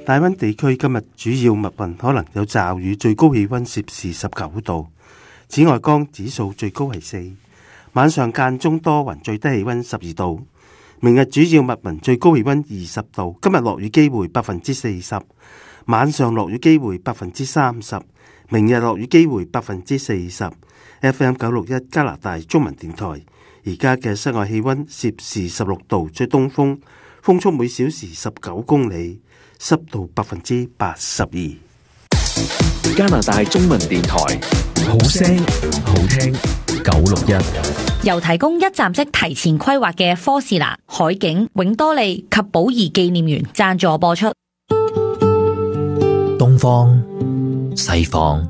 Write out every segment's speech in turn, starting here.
大溫地區今日主要密雲，可能有驟雨，最高氣溫攝氏19度。紫外光指數最高係4。晚上間中多雲，最低氣溫12度。明日主要密雲，最高氣溫20度。今日落雨機會40%，晚上落雨機會30%，明日落雨機會40%。FM 961加拿大中文電台，而家嘅室外氣溫攝氏16度，吹東風，風速每小時19公里，濕度82%。 加拿大中文電台，好聲好聽961， 由提供一站式提前規劃嘅科士蘭、海景、永多利及寶儀紀念園贊助播出。 東方、西方、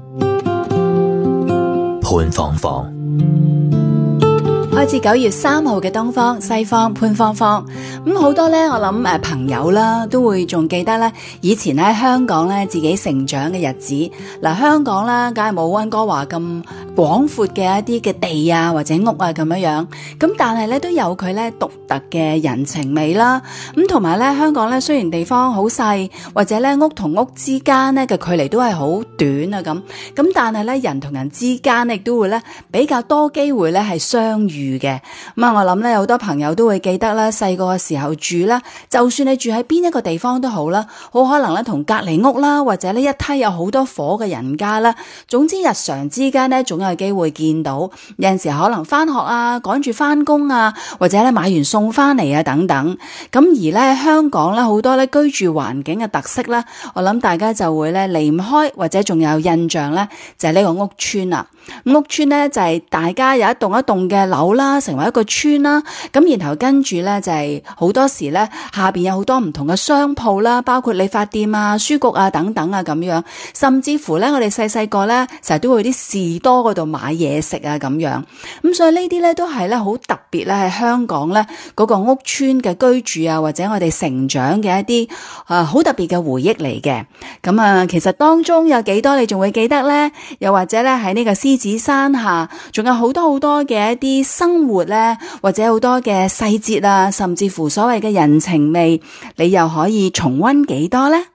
潘芳芳。 開始9月3號嘅東方西方潘芳芳，咁好多呢，我諗朋友啦都會仲記得呢以前喺香港呢自己成長嘅日子。嗱，香港啦梗係冇溫哥華咁廣闊嘅一啲嘅地啊或者屋啊咁樣，咁但係呢都有佢呢獨特嘅人情味啦。咁同埋呢香港呢雖然地方好細，或者呢屋同屋之間呢嘅距離都係好短啊咁但係呢人同人之間亦都會呢比較多機會呢係相遇嘅。咁我諗咧，好多朋友都會記得啦，細個嘅時候住啦，就算你住喺邊一個地方都好啦，好可能咧同隔籬屋啦，或者呢一梯有好多伙嘅人家啦，總之日常之間呢，總有機會見到。有陣時可能翻學啊，趕住翻工啊，或者咧買完餸翻嚟啊等等。咁而咧香港咧好多咧居住環境嘅特色咧，我諗大家就會咧離唔開，或者仲有印象咧，就係呢個屋邨啦。屋邨咧就係大家有一棟一棟嘅樓啦，成為一個村啦，咁然後跟住咧就係好多時咧下邊有好多唔同嘅商鋪啦，包括理髮店啊、書局啊等等啊咁樣，甚至乎咧我哋細個咧成日都會去啲士多嗰度買嘢食啊咁樣，咁所以呢啲咧都係咧好特別咧喺香港咧嗰個屋邨嘅居住啊，或者我哋成長嘅一啲好特別嘅回憶嚟嘅。咁其實當中有幾多你仲會記得咧？又或者咧喺呢個獅子山下，仲有好多嘅一啲生活咧，或者好多嘅細節啊，甚至乎所謂嘅人情味，你又可以重溫幾多呢？